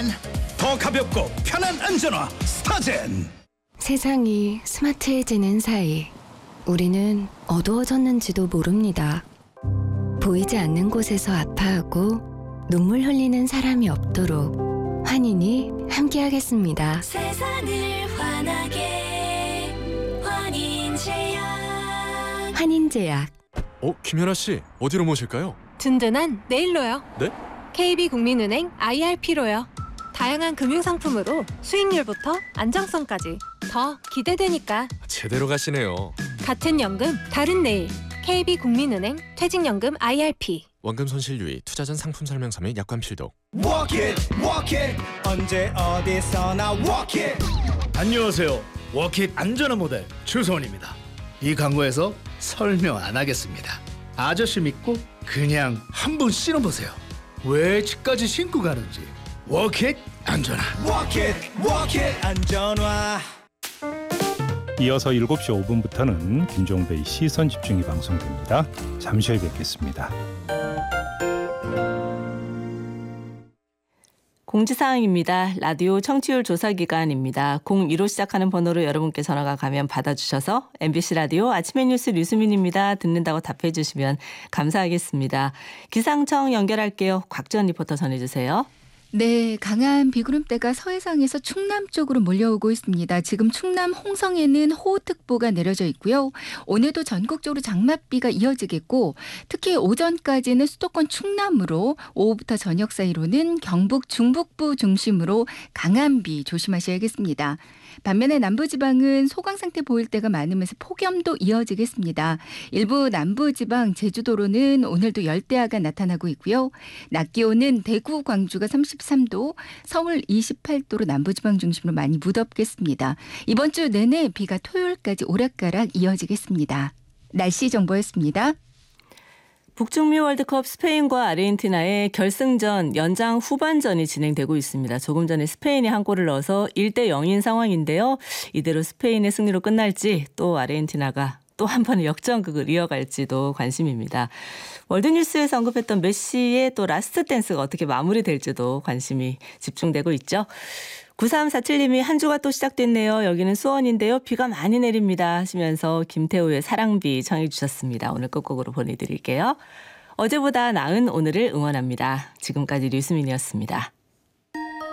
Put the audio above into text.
더 가볍고 편한 안전화 스타젠. 세상이 스마트해지는 사이 우리는 어두워졌는지도 모릅니다. 보이지 않는 곳에서 아파하고 눈물 흘리는 사람이 없도록 환인이 함께하겠습니다. 세상을 환하게 환인제약. 환인제약. 김연아 씨, 어디로 모실까요? 든든한 내일로요. 네? KB국민은행 IRP로요. 다양한 금융상품으로 수익률부터 안정성까지 더 기대되니까. 제대로 가시네요. 같은 연금, 다른 내일. KB국민은행 퇴직연금 IRP. 원금 손실 유의, 투자 전 상품 설명서 및 약관 필독. Walk it, walk it. 언제 어디서나 walk it. 안녕하세요. 워킷 안전한 모델 최소원입니다. 이 광고에서 설명 안 하겠습니다. 아저씨 믿고 그냥 한번 신어보세요. 왜 집까지 신고 가는지. 워킷 안전한. Walk it, walk it. 안전화. 이어서 7시 5분부터는 김종배의 시선 집중이 방송됩니다. 잠시 후에 뵙겠습니다. 공지사항입니다. 라디오 청취율 조사 기간입니다. 02로 시작하는 번호로 여러분께 전화가 가면 받아주셔서 MBC 라디오 아침의 뉴스 류수민입니다. 듣는다고 답해 주시면 감사하겠습니다. 기상청 연결할게요. 곽지연 리포터 전해주세요. 네, 강한 비구름대가 서해상에서 충남 쪽으로 몰려오고 있습니다. 지금 충남 홍성에는 호우특보가 내려져 있고요. 오늘도 전국적으로 장맛비가 이어지겠고 특히 오전까지는 수도권 충남으로 오후부터 저녁 사이로는 경북 중북부 중심으로 강한 비 조심하셔야겠습니다. 반면에 남부지방은 소강 상태 보일 때가 많으면서 폭염도 이어지겠습니다. 일부 남부지방 제주도로는 오늘도 열대야가 나타나고 있고요. 낮 기온은 대구, 광주가 33도, 서울 28도로 남부지방 중심으로 많이 무덥겠습니다. 이번 주 내내 비가 토요일까지 오락가락 이어지겠습니다. 날씨 정보였습니다. 북중미 월드컵 스페인과 아르헨티나의 결승전 연장 후반전이 진행되고 있습니다. 조금 전에 스페인이 한 골을 넣어서 1-0인 상황인데요. 이대로 스페인의 승리로 끝날지 또 아르헨티나가 또 한 번의 역전극을 이어갈지도 관심입니다. 월드뉴스에서 언급했던 메시의 또 라스트 댄스가 어떻게 마무리될지도 관심이 집중되고 있죠. 9347님이 한 주가 또 시작됐네요. 여기는 수원인데요. 비가 많이 내립니다 하시면서 김태우의 사랑비 청해 주셨습니다. 오늘 끝곡으로 보내드릴게요. 어제보다 나은 오늘을 응원합니다. 지금까지 류수민이었습니다.